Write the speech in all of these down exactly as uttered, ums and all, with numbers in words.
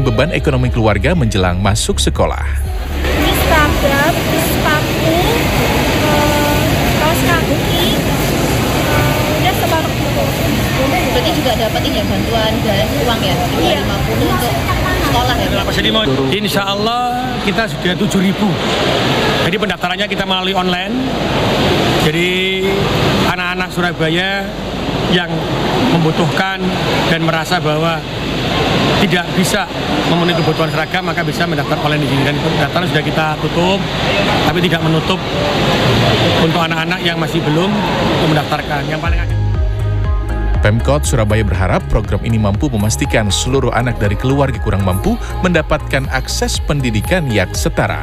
beban ekonomi keluarga menjelang masuk sekolah. Ini seragam, sepatu, uh, kaos kaki, uh, udah sebarang itu. Berarti juga dapat ini ya, bantuan dan uang ya, tiga ratus lima puluh untuk sekolah ya? Insya Allah kita sudah tujuh ribu. Jadi pendaftarannya kita melalui online. Jadi anak-anak Surabaya yang membutuhkan dan merasa bahwa tidak bisa memenuhi kebutuhan seragam, maka bisa mendaftar online di sini. Dan pendaftaran sudah kita tutup, tapi tidak menutup untuk anak-anak yang masih belum untuk mendaftarkan. Yang paling Pemkot Surabaya berharap program ini mampu memastikan seluruh anak dari keluarga kurang mampu mendapatkan akses pendidikan yang setara.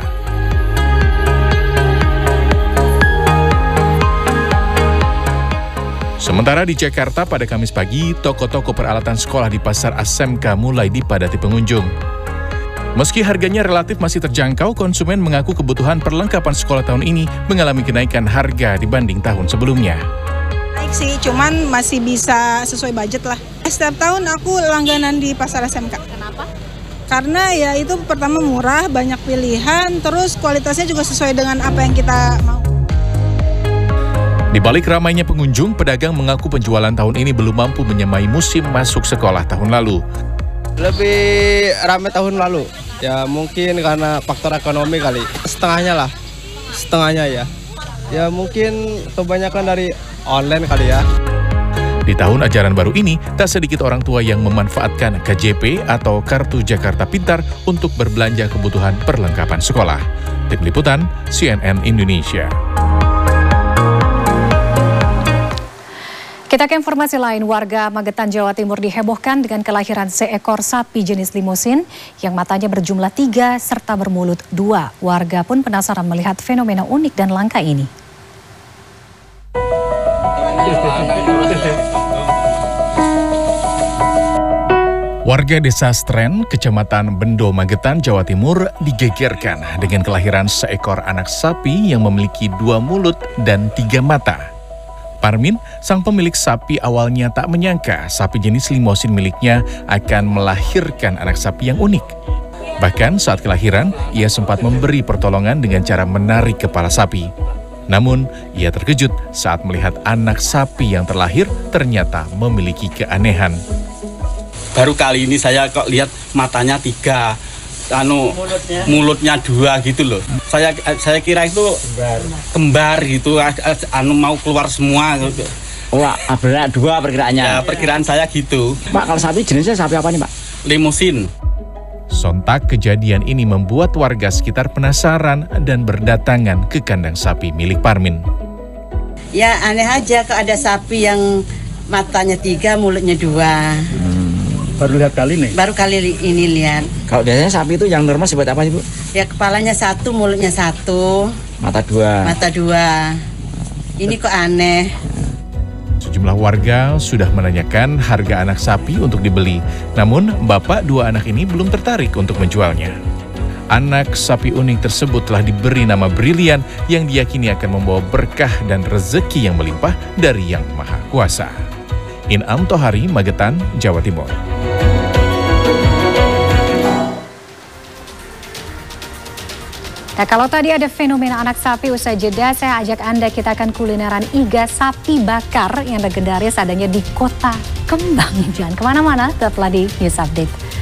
Sementara di Jakarta pada Kamis pagi, toko-toko peralatan sekolah di Pasar A S M K mulai dipadati pengunjung. Meski harganya relatif masih terjangkau, konsumen mengaku kebutuhan perlengkapan sekolah tahun ini mengalami kenaikan harga dibanding tahun sebelumnya. Naik sih, cuman masih bisa sesuai budget lah. Setiap tahun aku langganan di Pasar A S M K. Kenapa? Karena ya itu pertama murah, banyak pilihan, terus kualitasnya juga sesuai dengan apa yang kita mau. Di balik ramainya pengunjung, pedagang mengaku penjualan tahun ini belum mampu menyamai musim masuk sekolah tahun lalu. Lebih ramai tahun lalu, ya mungkin karena faktor ekonomi kali. Setengahnya lah, setengahnya ya. Ya mungkin kebanyakan dari online kali ya. Di tahun ajaran baru ini, tak sedikit orang tua yang memanfaatkan K J P atau Kartu Jakarta Pintar untuk berbelanja kebutuhan perlengkapan sekolah. Tim Liputan, C N N Indonesia. Kita ke informasi lain, warga Magetan, Jawa Timur dihebohkan dengan kelahiran seekor sapi jenis limusin yang matanya berjumlah tiga serta bermulut dua. Warga pun penasaran melihat fenomena unik dan langka ini. Warga Desa Stren, Kecamatan Bendo, Magetan, Jawa Timur digegerkan dengan kelahiran seekor anak sapi yang memiliki dua mulut dan tiga mata. Parmin, sang pemilik sapi awalnya tak menyangka sapi jenis limosin miliknya akan melahirkan anak sapi yang unik. Bahkan saat kelahiran, ia sempat memberi pertolongan dengan cara menarik kepala sapi. Namun, ia terkejut saat melihat anak sapi yang terlahir ternyata memiliki keanehan. Baru kali ini saya kok lihat matanya tiga, anu mulutnya, mulutnya dua gitu loh. Saya saya kira itu kembar, kembar gitu, anu mau keluar semua. Wah, berat dua perkiraannya. Ya, perkiraan saya gitu. Pak, kalau sapi jenisnya sapi apa nih, Pak? Limusin. Sontak kejadian ini membuat warga sekitar penasaran dan berdatangan ke kandang sapi milik Parmin. Ya aneh aja kok ada sapi yang matanya tiga, mulutnya dua. Hmm. Baru lihat kali nih? Baru kali ini lihat. Kalau biasanya sapi itu yang normal seperti apa, Ibu? Ya kepalanya satu, mulutnya satu. Mata dua. Mata dua. Ini kok aneh. Sejumlah warga sudah menanyakan harga anak sapi untuk dibeli. Namun, bapak dua anak ini belum tertarik untuk menjualnya. Anak sapi unik tersebut telah diberi nama Brilian yang diyakini akan membawa berkah dan rezeki yang melimpah dari Yang Maha Kuasa. Inam Tohari, Magetan, Jawa Timur. Nah, kalau tadi ada fenomena anak sapi, usai jeda saya ajak Anda kita akan kulineran iga sapi bakar yang legendaris adanya di Kota Kembang. Jangan kemana-mana, tetaplah di News Update.